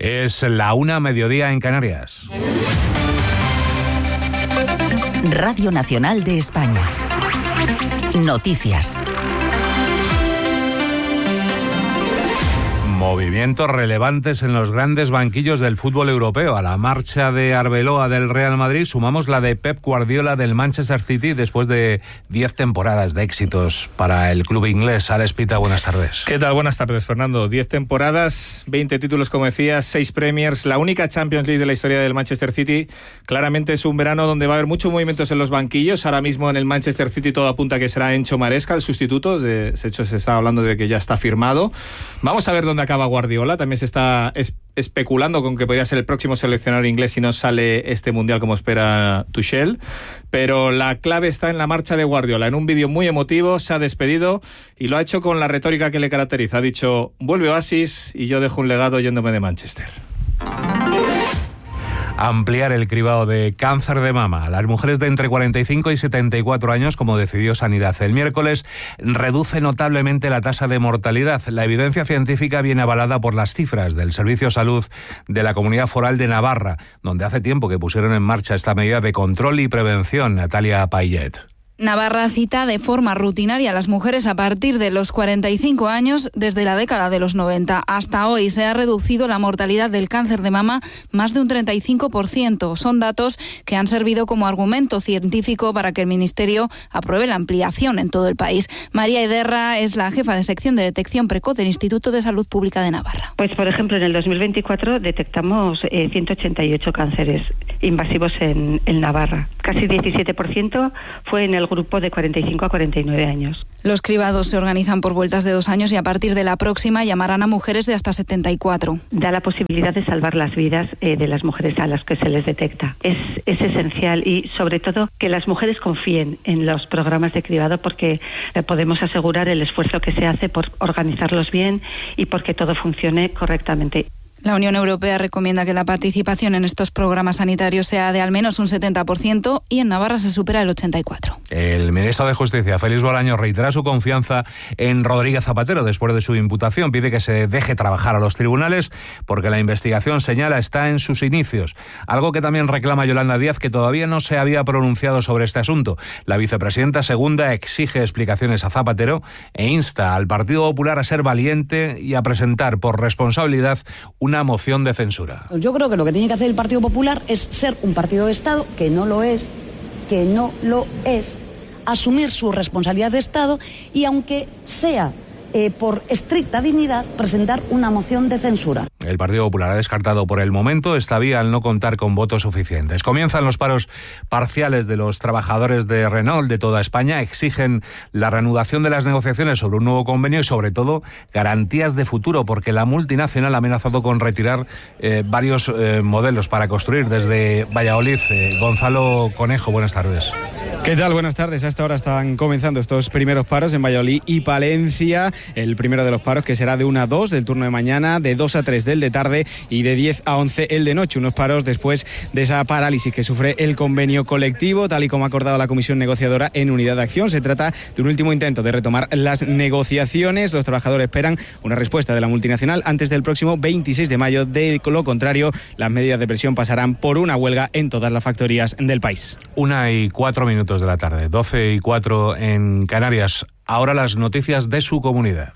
Es la 1:00 en Canarias. Radio Nacional de España. Noticias. Movimientos relevantes en los grandes banquillos del fútbol europeo. A la marcha de Arbeloa del Real Madrid sumamos la de Pep Guardiola del Manchester City después de 10 temporadas de éxitos para el club inglés. Alex Pita, buenas tardes. ¿Qué tal? Buenas tardes, Fernando. 10 temporadas, 20 títulos, como decías, 6 Premiers, la única Champions League de la historia del Manchester City. Claramente es un verano donde va a haber muchos movimientos en los banquillos. Ahora mismo en el Manchester City todo apunta a que será Enzo Maresca el sustituto. De hecho, se está hablando de que ya está firmado. Vamos a ver dónde acaba Guardiola. También se está especulando con que podría ser el próximo seleccionador inglés si no sale este mundial como espera Tuchel, pero la clave está en la marcha de Guardiola. En un vídeo muy emotivo se ha despedido y lo ha hecho con la retórica que le caracteriza. Ha dicho: vuelve Oasis y yo dejo un legado yéndome de Manchester. Ampliar el cribado de cáncer de mama a las mujeres de entre 45 y 74 años, como decidió Sanidad el miércoles, reduce notablemente la tasa de mortalidad. La evidencia científica viene avalada por las cifras del Servicio de Salud de la Comunidad Foral de Navarra, donde hace tiempo que pusieron en marcha esta medida de control y prevención. Natalia Payet. Navarra cita de forma rutinaria a las mujeres a partir de los 45 años desde la década de los 90. Hasta hoy se ha reducido la mortalidad del cáncer de mama más de un 35%. Son datos que han servido como argumento científico para que el Ministerio apruebe la ampliación en todo el país. María Ederra es la jefa de sección de detección precoz del Instituto de Salud Pública de Navarra. Pues, por ejemplo, en el 2024 detectamos 188 cánceres invasivos en Navarra. Casi 17% fue en el grupo de 45 a 49 años. Los cribados se organizan por vueltas de 2 años y a partir de la próxima llamarán a mujeres de hasta 74. Da la posibilidad de salvar las vidas de las mujeres a las que se les detecta. Es esencial y sobre todo que las mujeres confíen en los programas de cribado porque podemos asegurar el esfuerzo que se hace por organizarlos bien y porque todo funcione correctamente. La Unión Europea recomienda que la participación en estos programas sanitarios sea de al menos un 70% y en Navarra se supera el 84%. El ministro de Justicia, Félix Bolaños, reitera su confianza en Rodríguez Zapatero después de su imputación. Pide que se deje trabajar a los tribunales porque la investigación, señala, está en sus inicios. Algo que también reclama Yolanda Díaz, que todavía no se había pronunciado sobre este asunto. La vicepresidenta segunda exige explicaciones a Zapatero e insta al Partido Popular a ser valiente y a presentar por responsabilidad una moción de censura. Yo creo que lo que tiene que hacer el Partido Popular es ser un partido de Estado, que no lo es, asumir su responsabilidad de Estado y, aunque sea por estricta dignidad, presentar una moción de censura. El Partido Popular ha descartado por el momento esta vía al no contar con votos suficientes. Comienzan los paros parciales de los trabajadores de Renault de toda España. Exigen la reanudación de las negociaciones sobre un nuevo convenio y, sobre todo, garantías de futuro, porque la multinacional ha amenazado con retirar varios modelos para construir desde Valladolid. Gonzalo Conejo, buenas tardes. ¿Qué tal? Buenas tardes. A esta hora están comenzando estos primeros paros en Valladolid y Palencia. El primero de los paros, que será de 1 a 2 del turno de mañana, de 2 a 3 del de tarde y de 10 a 11 el de noche. Unos paros después de esa parálisis que sufre el convenio colectivo, tal y como ha acordado la comisión negociadora en Unidad de Acción. Se trata de un último intento de retomar las negociaciones. Los trabajadores esperan una respuesta de la multinacional antes del próximo 26 de mayo. De lo contrario, las medidas de presión pasarán por una huelga en todas las factorías del país. 1:04 de la tarde, 12:04 en Canarias. Ahora las noticias de su comunidad.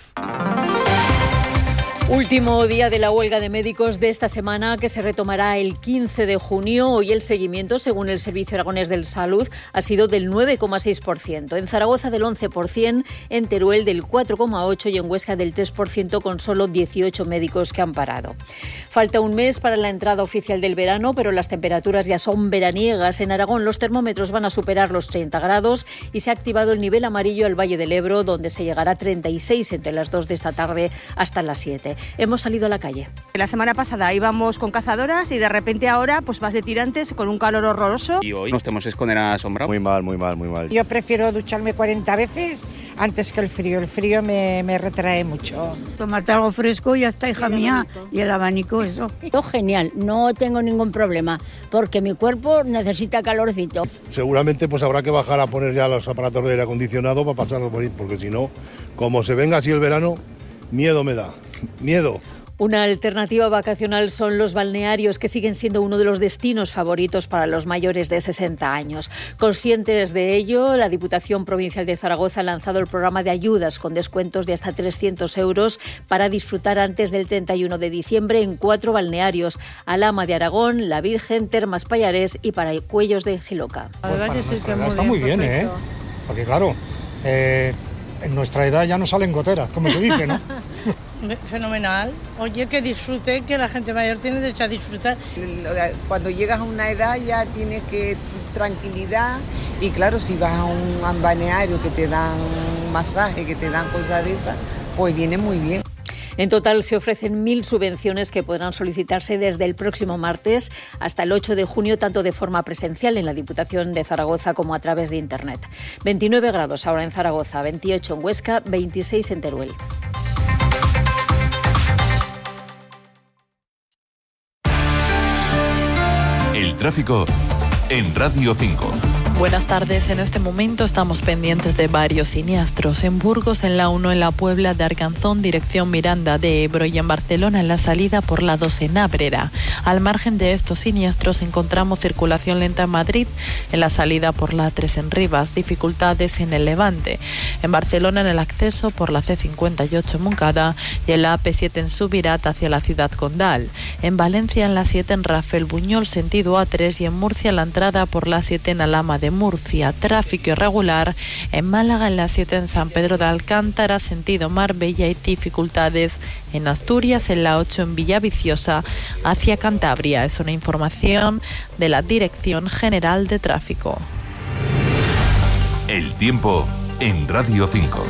Último día de la huelga de médicos de esta semana, que se retomará el 15 de junio. Hoy el seguimiento, según el Servicio Aragonés de Salud, ha sido del 9,6%. En Zaragoza del 11%, en Teruel del 4,8% y en Huesca del 3%, con solo 18 médicos que han parado. Falta un mes para la entrada oficial del verano, pero las temperaturas ya son veraniegas. En Aragón los termómetros van a superar los 30 grados y se ha activado el nivel amarillo al Valle del Ebro, donde se llegará a 36 entre las 2 de esta tarde hasta las 7. Hemos salido a la calle. La semana pasada íbamos con cazadoras y de repente ahora pues vas de tirantes con un calor horroroso. Y hoy nos tenemos que esconder a la sombra. Muy mal, muy mal, muy mal. Yo prefiero ducharme 40 veces antes que el frío. El frío me retrae mucho. Tomarte algo fresco y ya está, hija mía. Y el abanico, eso. Todo genial, no tengo ningún problema, porque mi cuerpo necesita calorcito. Seguramente pues habrá que bajar a poner ya los aparatos de aire acondicionado para pasarlo por ahí, porque si no, como se venga así el verano, miedo me da. Miedo. Una alternativa vacacional son los balnearios, que siguen siendo uno de los destinos favoritos para los mayores de 60 años. Conscientes de ello, la Diputación Provincial de Zaragoza ha lanzado el programa de ayudas con descuentos de hasta 300 euros para disfrutar antes del 31 de diciembre en 4 balnearios: Alhama de Aragón, La Virgen, Termas Pallarés y Paracuellos de Giloca. Pues para nuestra edad está muy bien, ¿eh? Porque claro, en nuestra edad ya no salen goteras, como se dice, ¿no? Fenomenal. Oye, que disfrute, que la gente mayor tiene derecho a disfrutar. Cuando llegas a una edad ya tienes que tranquilidad, y claro, si vas a un balneario que te dan masaje, que te dan cosas de esas, pues viene muy bien. En total se ofrecen 1.000 subvenciones que podrán solicitarse desde el próximo martes hasta el 8 de junio, tanto de forma presencial en la Diputación de Zaragoza como a través de Internet. 29 grados ahora en Zaragoza, 28 en Huesca, 26 en Teruel. El tráfico en Radio 5. Buenas tardes. En este momento estamos pendientes de varios siniestros. En Burgos, en la 1, en la Puebla de Arganzón, dirección Miranda de Ebro, y en Barcelona, en la salida por la 2 en Ábrera. Al margen de estos siniestros, encontramos circulación lenta en Madrid, en la salida por la 3 en Rivas, dificultades en el Levante. En Barcelona, en el acceso por la C58 en Moncada y en la AP7 en Subirat hacia la ciudad condal. En Valencia, en la 7 en Rafael Buñol, sentido A3, y en Murcia, la entrada por la 7 en Alhama de Murcia. Tráfico irregular en Málaga, en la 7 en San Pedro de Alcántara, sentido Marbella, y dificultades en Asturias, en la 8 en Villaviciosa hacia Cantabria. Es una información de la Dirección General de Tráfico. El tiempo en Radio 5.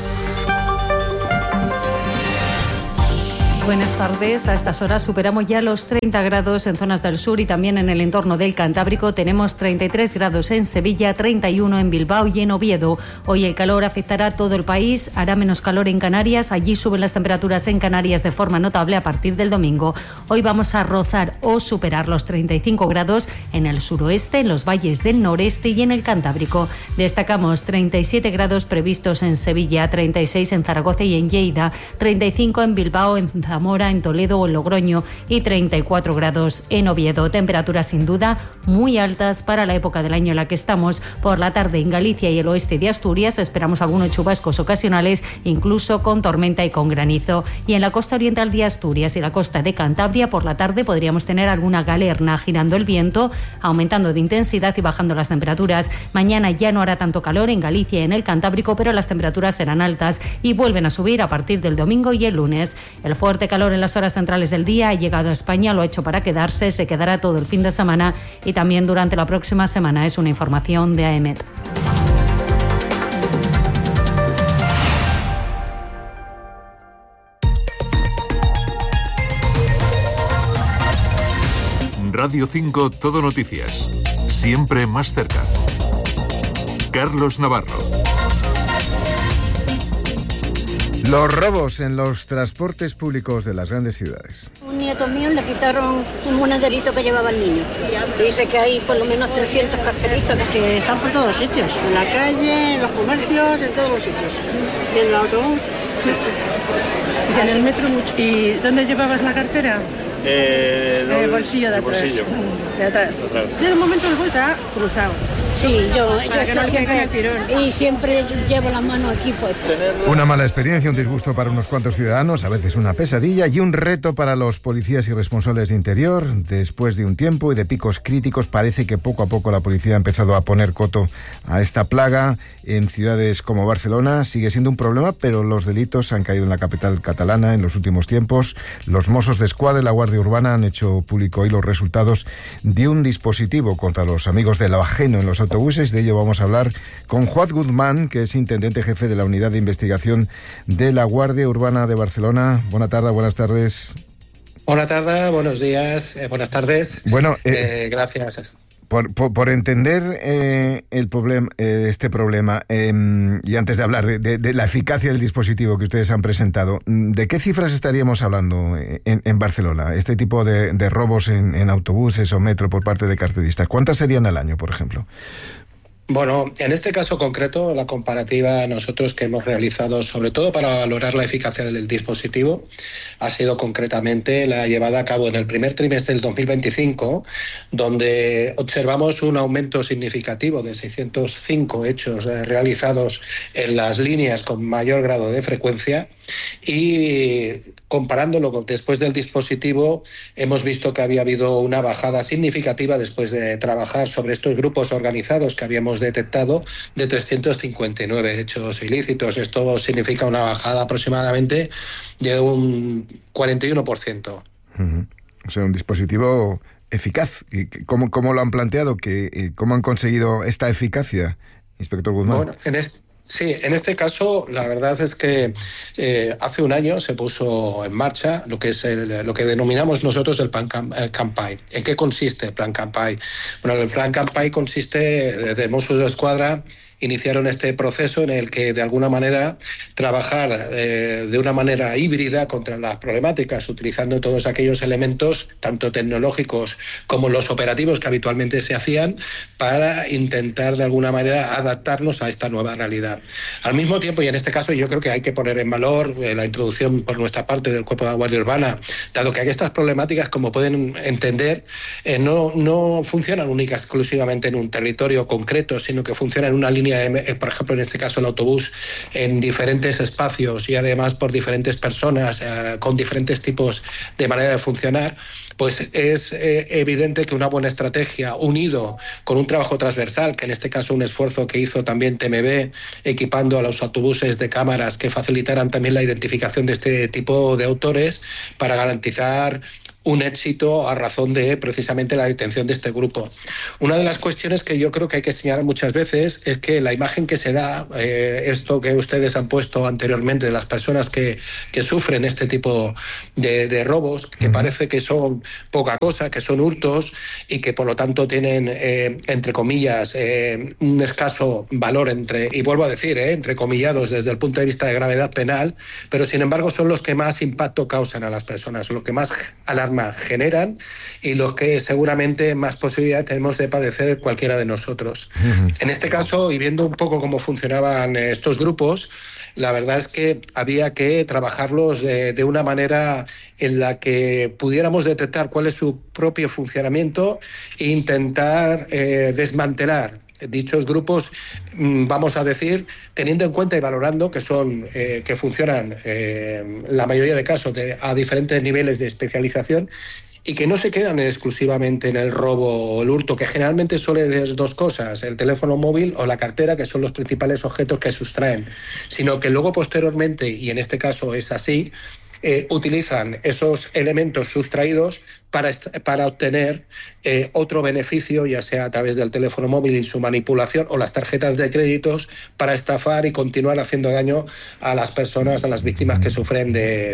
Buenas tardes. A estas horas superamos ya los 30 grados en zonas del sur y también en el entorno del Cantábrico. Tenemos 33 grados en Sevilla, 31 en Bilbao y en Oviedo. Hoy el calor afectará a todo el país. Hará menos calor en Canarias. Allí suben las temperaturas en Canarias de forma notable a partir del domingo. Hoy vamos a rozar o superar los 35 grados en el suroeste, en los valles del noreste y en el Cantábrico. Destacamos 37 grados previstos en Sevilla, 36 en Zaragoza y en Lleida, 35 en Bilbao, en Zamora, en Toledo o en Logroño y 34 grados en Oviedo. Temperaturas sin duda muy altas para la época del año en la que estamos. Por la tarde en Galicia y el oeste de Asturias esperamos algunos chubascos ocasionales, incluso con tormenta y con granizo. Y en la costa oriental de Asturias y la costa de Cantabria por la tarde podríamos tener alguna galerna, girando el viento, aumentando de intensidad y bajando las temperaturas. Mañana ya no hará tanto calor en Galicia y en el Cantábrico, pero las temperaturas serán altas y vuelven a subir a partir del domingo y el lunes. El fuerte calor en las horas centrales del día ha llegado a España, lo ha hecho para quedarse, se quedará todo el fin de semana y también durante la próxima semana. Es una información de AEMET. Radio 5 Todo Noticias. Siempre más cerca. Carlos Navarro. Los robos en los transportes públicos de las grandes ciudades. Un nieto mío le quitaron un monederito que llevaba el niño. Dice que hay por lo menos 300 carteristas. Que están por todos sitios, en la calle, en los comercios, en todos los sitios. Y en el autobús. Sí. Y en el metro mucho. ¿Y dónde llevabas la cartera? El bolsillo de atrás. De atrás. Yo de momento de vuelta cruzado. Sí, yo estoy siempre y siempre llevo las manos aquí puestas. Una mala experiencia, un disgusto para unos cuantos ciudadanos, a veces una pesadilla y un reto para los policías y responsables de interior. Después de un tiempo y de picos críticos, parece que poco a poco la policía ha empezado a poner coto a esta plaga. En ciudades como Barcelona sigue siendo un problema, pero los delitos han caído en la capital catalana en los últimos tiempos. Los Mossos d'Esquadra y la Guardia Urbana han hecho público hoy los resultados de un dispositivo contra los amigos de lo ajeno en los autobuses. De ello vamos a hablar con Juan Guzmán, que es intendente jefe de la Unidad de Investigación de la Guardia Urbana de Barcelona. Buenas tardes. Buenas tardes, buenos días, buenas tardes. Bueno, gracias. Por entender este problema, y antes de hablar de la eficacia del dispositivo que ustedes han presentado, ¿de qué cifras estaríamos hablando en Barcelona? Este tipo de robos en autobuses o metro por parte de carteristas, ¿cuántas serían al año, por ejemplo? Bueno, en este caso concreto, la comparativa nosotros que hemos realizado, sobre todo para valorar la eficacia del dispositivo, ha sido concretamente la llevada a cabo en el primer trimestre del 2025, donde observamos un aumento significativo de 605 hechos realizados en las líneas con mayor grado de frecuencia, y comparándolo con después del dispositivo hemos visto que había habido una bajada significativa después de trabajar sobre estos grupos organizados que habíamos detectado de 359 hechos ilícitos. Esto significa una bajada aproximadamente de un 41%. O sea, un dispositivo eficaz. ¿Cómo lo han planteado? ¿Cómo han conseguido esta eficacia, inspector Guzmán? Bueno, sí, en este caso la verdad es que hace un año se puso en marcha lo que es lo que denominamos nosotros el Plan Campaign. ¿En qué consiste el Plan Campaign? Bueno, el Plan Campaign consiste de Mossos d'Esquadra. Iniciaron este proceso en el que de alguna manera trabajar de una manera híbrida contra las problemáticas, utilizando todos aquellos elementos, tanto tecnológicos como los operativos que habitualmente se hacían, para intentar de alguna manera adaptarnos a esta nueva realidad. Al mismo tiempo, y en este caso yo creo que hay que poner en valor la introducción por nuestra parte del Cuerpo de Guardia Urbana, dado que estas problemáticas, como pueden entender, no funcionan única exclusivamente en un territorio concreto, sino que funcionan en una línea, por ejemplo, en este caso el autobús, en diferentes espacios y además por diferentes personas con diferentes tipos de manera de funcionar. Pues es evidente que una buena estrategia, unido con un trabajo transversal, que en este caso un esfuerzo que hizo también TMB, equipando a los autobuses de cámaras que facilitaran también la identificación de este tipo de autores para garantizar un éxito a razón de precisamente la detención de este grupo. Una de las cuestiones que yo creo que hay que señalar muchas veces es que la imagen que se da, esto que ustedes han puesto anteriormente de las personas que sufren este tipo de robos, que parece que son poca cosa, que son hurtos y que por lo tanto tienen, entre comillas, un escaso valor, y vuelvo a decir, entre comillados desde el punto de vista de gravedad penal, pero sin embargo son los que más impacto causan a las personas, los que más alarma generan y los que seguramente más posibilidad tenemos de padecer cualquiera de nosotros. En este caso, y viendo un poco cómo funcionaban estos grupos, la verdad es que había que trabajarlos de una manera en la que pudiéramos detectar cuál es su propio funcionamiento e intentar desmantelar dichos grupos, vamos a decir, teniendo en cuenta y valorando que son que funcionan la mayoría de casos a diferentes niveles de especialización y que no se quedan exclusivamente en el robo o el hurto, que generalmente suele ser dos cosas, el teléfono móvil o la cartera, que son los principales objetos que sustraen, sino que luego posteriormente, y en este caso es así, utilizan esos elementos sustraídos para obtener otro beneficio, ya sea a través del teléfono móvil y su manipulación o las tarjetas de créditos, para estafar y continuar haciendo daño a las personas, a las víctimas que sufren de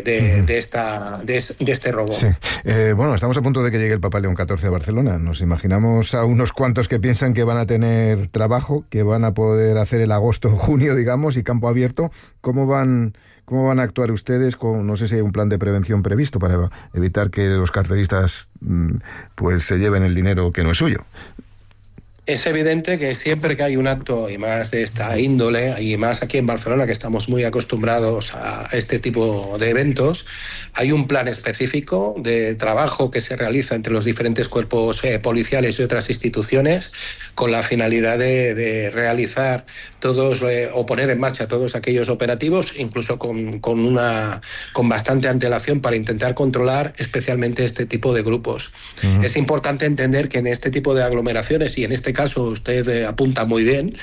este robo. Sí. Bueno, estamos a punto de que llegue el Papa León XIV a Barcelona. Nos imaginamos a unos cuantos que piensan que van a tener trabajo, que van a poder hacer el agosto en junio, digamos, y campo abierto. ¿Cómo van a actuar ustedes? No sé si hay un plan de prevención previsto para evitar que los carteristas pues se lleven el dinero que no es suyo. Es evidente que siempre que hay un acto, y más de esta índole, y más aquí en Barcelona, que estamos muy acostumbrados a este tipo de eventos, hay un plan específico de trabajo que se realiza entre los diferentes cuerpos policiales y otras instituciones, con la finalidad de realizar todos o poner en marcha todos aquellos operativos, incluso con bastante antelación, para intentar controlar especialmente este tipo de grupos. Es importante entender que en este tipo de aglomeraciones, y en este caso usted apunta muy bien,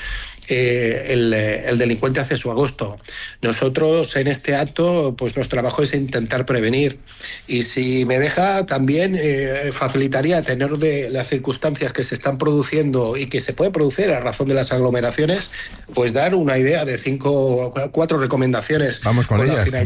el delincuente hace su agosto. Nosotros en este acto, pues nuestro trabajo es intentar prevenir, y si me deja también facilitaría tener de las circunstancias que se están produciendo y que se puede producir a razón de las aglomeraciones, pues dar una idea de 4 recomendaciones. Vamos con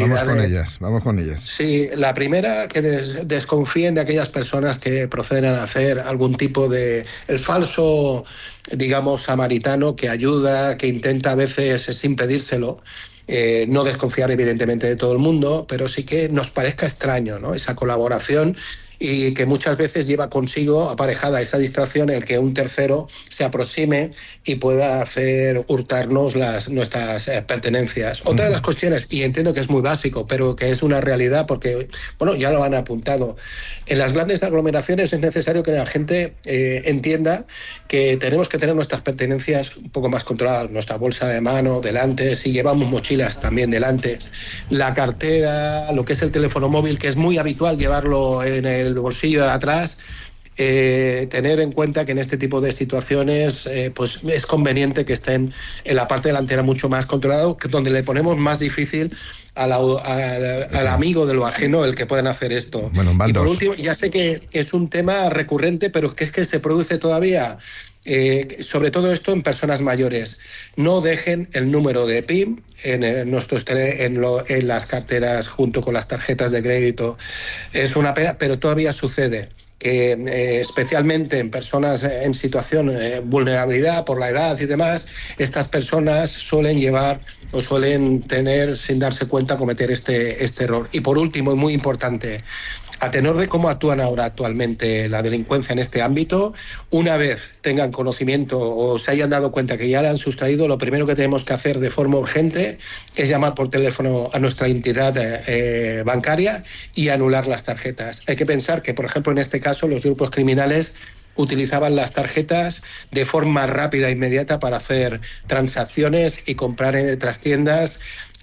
ellas. Sí, la primera, que desconfíen de aquellas personas que proceden a hacer algún tipo de el falso, digamos, samaritano, que ayuda, que intenta a veces sin pedírselo. No desconfiar evidentemente de todo el mundo, pero sí que nos parezca extraño, ¿no?, esa colaboración, y que muchas veces lleva consigo aparejada esa distracción el que un tercero se aproxime y pueda hacer hurtarnos nuestras pertenencias. Otra de las cuestiones, y entiendo que es muy básico, pero que es una realidad porque, bueno, ya lo han apuntado, en las grandes aglomeraciones es necesario que la gente entienda que tenemos que tener nuestras pertenencias un poco más controladas, nuestra bolsa de mano delante, si llevamos mochilas también delante, la cartera, lo que es el teléfono móvil, que es muy habitual llevarlo en el bolsillo de atrás. Tener en cuenta que en este tipo de situaciones pues es conveniente que estén en la parte delantera mucho más controlado, donde le ponemos más difícil al amigo de lo ajeno el que puedan hacer esto. Bueno, y por último, ya sé que es un tema recurrente, pero que es que se produce todavía, sobre todo esto en personas mayores. No dejen el número de PIN en las carteras junto con las tarjetas de crédito. Es una pena, pero todavía sucede que especialmente en personas en situación de vulnerabilidad por la edad y demás, estas personas suelen llevar o suelen tener, sin darse cuenta, cometer este error. Y por último, y muy importante, a tenor de cómo actúan ahora actualmente la delincuencia en este ámbito, una vez tengan conocimiento o se hayan dado cuenta que ya la han sustraído, lo primero que tenemos que hacer de forma urgente es llamar por teléfono a nuestra entidad bancaria y anular las tarjetas. Hay que pensar que, por ejemplo, en este caso, los grupos criminales utilizaban las tarjetas de forma rápida e inmediata para hacer transacciones y comprar en otras tiendas,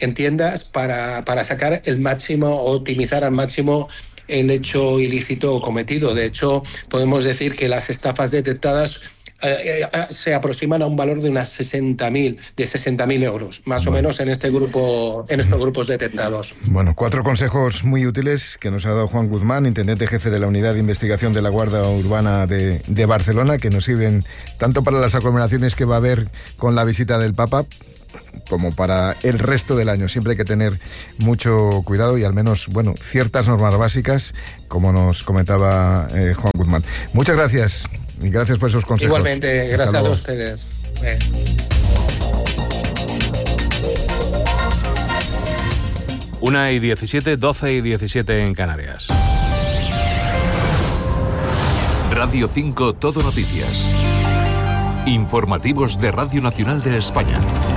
para sacar el máximo o optimizar al máximo el hecho ilícito cometido. De hecho, podemos decir que las estafas detectadas se aproximan a un valor de unas 60.000 euros, más o menos en estos grupos detectados. Bueno, 4 consejos muy útiles que nos ha dado Juan Guzmán, intendente jefe de la Unidad de Investigación de la Guardia Urbana de Barcelona, que nos sirven tanto para las aglomeraciones que va a haber con la visita del Papa, como para el resto del año. Siempre hay que tener mucho cuidado y al menos, bueno, ciertas normas básicas, como nos comentaba Juan Guzmán. Muchas gracias y gracias por esos consejos. Igualmente, gracias a ustedes. 1:17, 12:17 en Canarias. Radio 5 Todo Noticias. Informativos de Radio Nacional de España.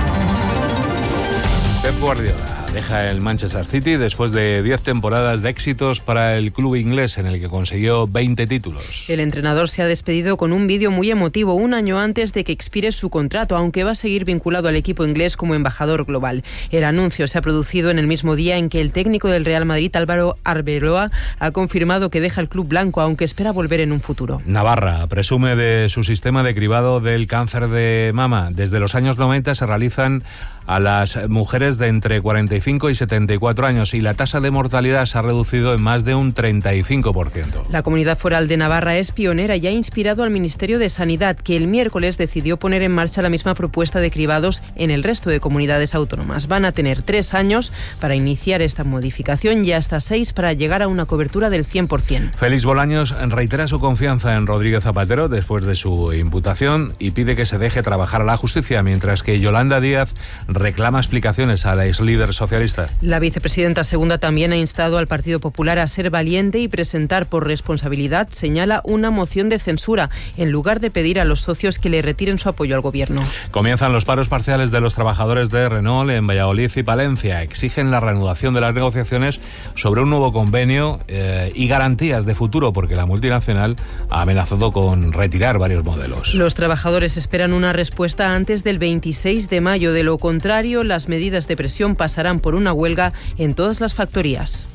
Pep Guardiola deja el Manchester City después de 10 temporadas de éxitos para el club inglés, en el que consiguió 20 títulos. El entrenador se ha despedido con un vídeo muy emotivo, un año antes de que expire su contrato, aunque va a seguir vinculado al equipo inglés como embajador global. El anuncio se ha producido en el mismo día en que el técnico del Real Madrid, Álvaro Arbeloa, ha confirmado que deja el club blanco, aunque espera volver en un futuro. Navarra presume de su sistema de cribado del cáncer de mama. Desde los años 90 se realizan a las mujeres de entre 45 y 74 años y la tasa de mortalidad se ha reducido en más de un 35%. La Comunidad Foral de Navarra es pionera y ha inspirado al Ministerio de Sanidad, que el miércoles decidió poner en marcha la misma propuesta de cribados en el resto de comunidades autónomas. Van a tener 3 años para iniciar esta modificación y hasta 6 para llegar a una cobertura del 100%. Félix Bolaños reitera su confianza en Rodríguez Zapatero después de su imputación y pide que se deje trabajar a la justicia, mientras que Yolanda Díaz reclama explicaciones a la ex líder socialista. La vicepresidenta segunda también ha instado al Partido Popular a ser valiente y presentar por responsabilidad, señala, una moción de censura, en lugar de pedir a los socios que le retiren su apoyo al gobierno. Comienzan los paros parciales de los trabajadores de Renault en Valladolid y Palencia. Exigen la reanudación de las negociaciones sobre un nuevo convenio y garantías de futuro, porque la multinacional ha amenazado con retirar varios modelos. Los trabajadores esperan una respuesta antes del 26 de mayo. De lo contrario, las medidas de presión pasarán por una huelga en todas las factorías.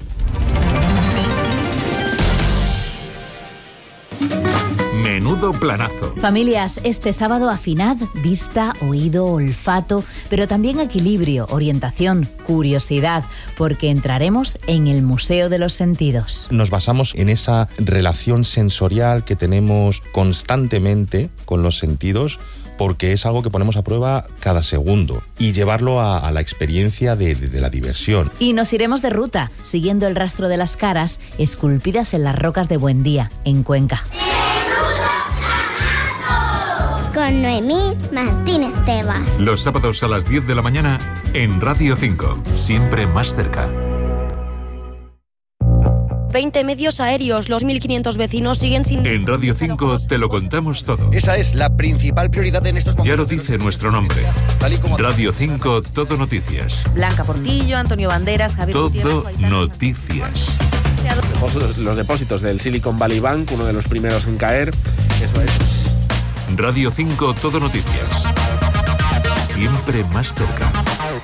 Menudo planazo. Familias, este sábado afinad vista, oído, olfato, pero también equilibrio, orientación, curiosidad, porque entraremos en el Museo de los Sentidos. Nos basamos en esa relación sensorial que tenemos constantemente con los sentidos, porque es algo que ponemos a prueba cada segundo, y llevarlo a la experiencia de la diversión. Y nos iremos de ruta, siguiendo el rastro de las caras esculpidas en las rocas de Buendía, en Cuenca. Con Noemí Martínez Tebas. Los sábados a las 10 de la mañana en Radio 5, siempre más cerca. 20 medios aéreos. Los 1.500 vecinos siguen sin... En Radio 5 te lo contamos todo. Esa es la principal prioridad en estos momentos. Ya lo dice nuestro nombre. Radio 5, Todo Noticias. Blanca Portillo, Antonio Banderas, Javier Todo Noticias. Los depósitos del Silicon Valley Bank, uno de los primeros en caer. Eso es. Radio 5, Todo Noticias. Siempre más cerca.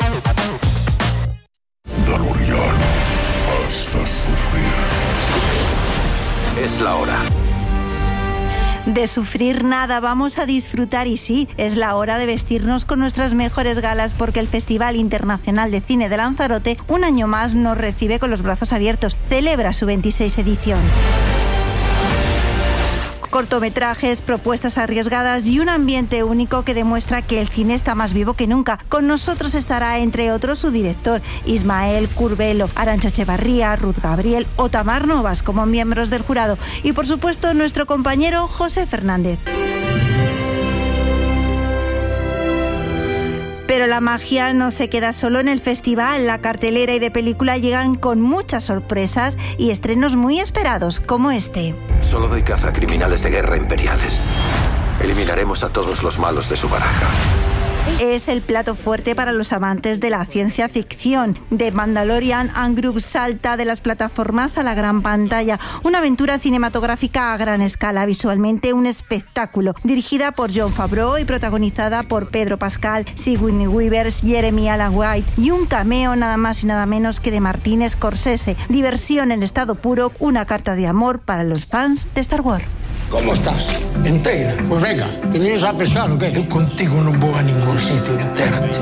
Darurian, hasta sufrir. Es la hora. De sufrir nada, vamos a disfrutar y sí, es la hora de vestirnos con nuestras mejores galas porque el Festival Internacional de Cine de Lanzarote un año más nos recibe con los brazos abiertos, celebra su 26 edición. Cortometrajes, propuestas arriesgadas y un ambiente único que demuestra que el cine está más vivo que nunca. Con nosotros estará, entre otros, su director, Ismael Curbelo, Arantxa Echevarría, Ruth Gabriel o Tamar Novas como miembros del jurado. Y, por supuesto, nuestro compañero José Fernández. Pero la magia no se queda solo en el festival. La cartelera y de película llegan con muchas sorpresas y estrenos muy esperados, como este. Solo doy caza a criminales de guerra imperiales. Eliminaremos a todos los malos de su baraja. Es el plato fuerte para los amantes de la ciencia ficción. The Mandalorian and Group salta de las plataformas a la gran pantalla. Una aventura cinematográfica a gran escala, visualmente un espectáculo. Dirigida por Jon Favreau y protagonizada por Pedro Pascal, Sigourney Weaver, Jeremy Allen White y un cameo nada más y nada menos que de Martin Scorsese. Diversión en estado puro, una carta de amor para los fans de Star Wars. ¿Cómo estás? Entera? Pues venga, ¿te vienes a pescar o qué? Yo contigo no voy a ningún sitio, entérate.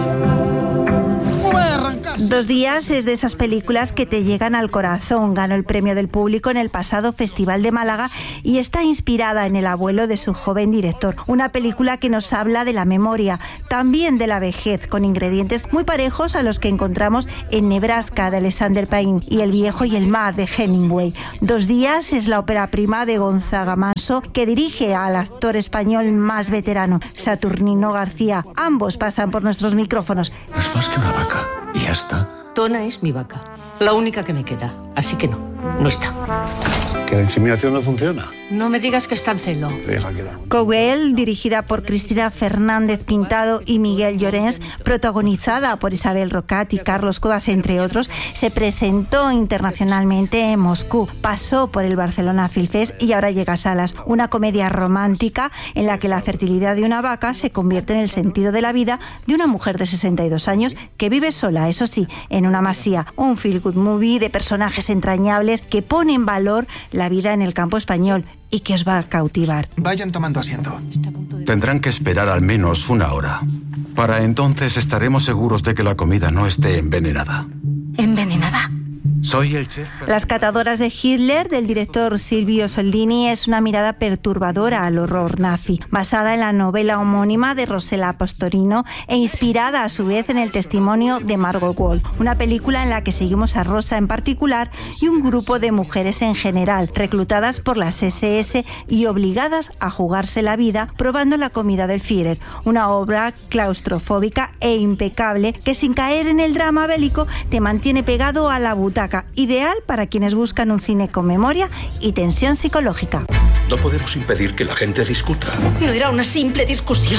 2 días es de esas películas que te llegan al corazón. Ganó el premio del público en el pasado Festival de Málaga y está inspirada en el abuelo de su joven director. Una película que nos habla de la memoria, también de la vejez, con ingredientes muy parejos a los que encontramos en Nebraska de Alexander Payne y El viejo y el mar de Hemingway. 2 días es la ópera prima de Gonzaga Manso, que dirige al actor español más veterano, Saturnino García. Ambos pasan por nuestros micrófonos. No es más que una vaca. Y ya está. Tona es mi vaca, la única que me queda, así que no está. ¿Que la inseminación no funciona? No me digas que está en celo. Cowell, dirigida por Cristina Fernández Pintado y Miguel Llorens, protagonizada por Isabel Rocat y Carlos Cuevas, entre otros, se presentó internacionalmente en Moscú, pasó por el Barcelona Film Fest y ahora llega a salas. Una comedia romántica en la que la fertilidad de una vaca se convierte en el sentido de la vida de una mujer de 62 años que vive sola, eso sí, en una masía. Un feel good movie de personajes entrañables que pone en valor la vida en el campo español y que os va a cautivar. Vayan tomando asiento. Tendrán que esperar al menos 1 hora. Para entonces estaremos seguros de que la comida no esté envenenada. ¿Envenenada? Soy el chef. Las catadoras de Hitler, del director Silvio Soldini, es una mirada perturbadora al horror nazi, basada en la novela homónima de Rossella Pastorino e inspirada a su vez en el testimonio de Margot Wall. Una película en la que seguimos a Rosa en particular y un grupo de mujeres en general, reclutadas por las SS y obligadas a jugarse la vida probando la comida del Führer. Una obra claustrofóbica e impecable que, sin caer en el drama bélico, te mantiene pegado a la butaca. Ideal para quienes buscan un cine con memoria y tensión psicológica. No podemos impedir que la gente discuta. No era una simple discusión.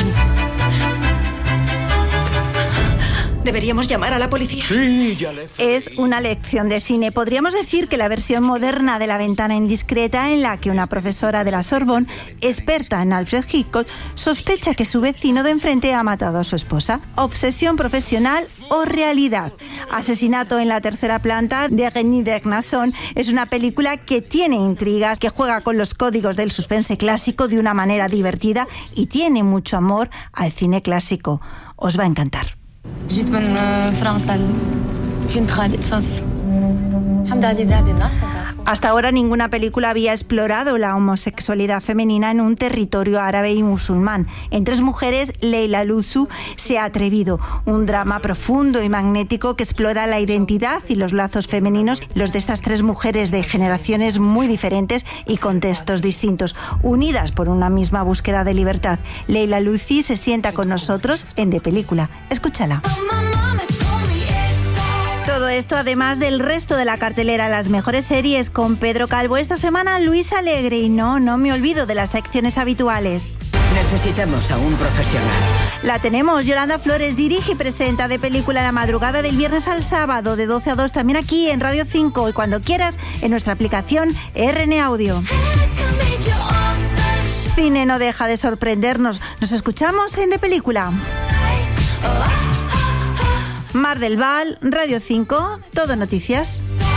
¿Deberíamos llamar a la policía? Sí, ya le... Es una lección de cine. Podríamos decir que la versión moderna de La ventana indiscreta, en la que una profesora de la Sorbonne, experta en Alfred Hitchcock, sospecha que su vecino de enfrente ha matado a su esposa. Obsesión profesional o realidad. Asesinato en la tercera planta, de René Vernasson, es una película que tiene intrigas, que juega con los códigos del suspense clásico de una manera divertida y tiene mucho amor al cine clásico. Os va a encantar. Hasta ahora ninguna película había explorado la homosexualidad femenina en un territorio árabe y musulmán. En Tres mujeres, Leila Luzu se ha atrevido. Un drama profundo y magnético que explora la identidad y los lazos femeninos, los de estas 3 mujeres de generaciones muy diferentes y contextos distintos, unidas por una misma búsqueda de libertad. Leila Luzu se sienta con nosotros en De Película. Escúchala. Todo esto además del resto de la cartelera, las mejores series con Pedro Calvo. Esta semana Luis Alegre y no me olvido de las secciones habituales. Necesitamos a un profesional. La tenemos, Yolanda Flores dirige y presenta De Película la madrugada del viernes al sábado de 12 a 2, también aquí en Radio 5 y cuando quieras en nuestra aplicación RN Audio. Cine no deja de sorprendernos. Nos escuchamos en De Película. Mar del Val, Radio 5, Todo Noticias.